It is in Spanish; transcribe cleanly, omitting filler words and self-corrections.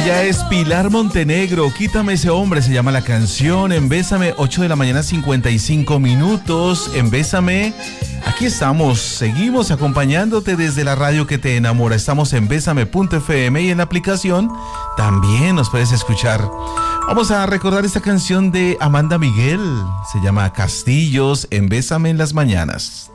Ella es Pilar Montenegro, Quítame ese hombre, se llama la canción. En Bésame, 8 de la mañana, 55 minutos. En Bésame, aquí estamos, seguimos acompañándote desde la radio que te enamora. Estamos en Bésame.fm y en la aplicación también nos puedes escuchar. Vamos a recordar esta canción de Amanda Miguel, se llama Castillos, en Bésame en las mañanas.